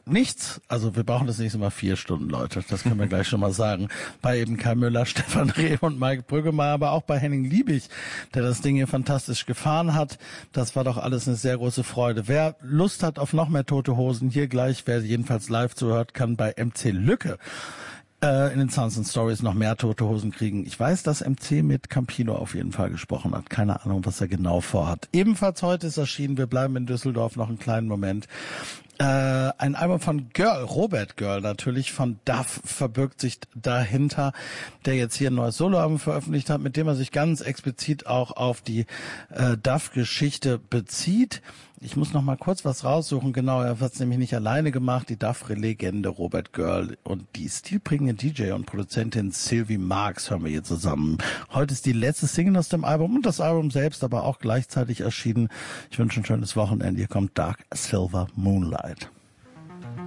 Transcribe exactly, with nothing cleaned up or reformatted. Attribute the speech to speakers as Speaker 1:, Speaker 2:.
Speaker 1: nichts. Also wir brauchen das nächste Mal vier Stunden, Leute. Das können wir gleich schon mal sagen. Bei eben Kai Müller, Stefan Reh und Mike Brüggemeier, aber auch bei Henning Liebig, der das Ding hier fantastisch gefahren hat. Das war doch alles eine sehr große Freude. Wer Lust hat auf noch mehr Tote Hosen, hier gleich, wer jedenfalls live zuhört, kann bei M C Lücke äh, in den Sounds and Stories noch mehr Tote Hosen kriegen. Ich weiß, dass M C mit Campino auf jeden Fall gesprochen hat. Keine Ahnung, was er genau vorhat. Ebenfalls heute ist erschienen, wir bleiben in Düsseldorf noch einen kleinen Moment. Äh, ein Album von Girl, Robert Girl natürlich, von Duff verbirgt sich dahinter, der jetzt hier ein neues Soloalbum veröffentlicht hat, mit dem er sich ganz explizit auch auf die äh, Duff-Geschichte bezieht. Ich muss noch mal kurz was raussuchen. Genau, er hat es nämlich nicht alleine gemacht. Die Duff-Legende Robert Girl und die stilprägende D J und Produzentin Sylvie Marks hören wir hier zusammen. Heute ist die letzte Single aus dem Album und das Album selbst aber auch gleichzeitig erschienen. Ich wünsche ein schönes Wochenende. Hier kommt Dark Silver Moonlight.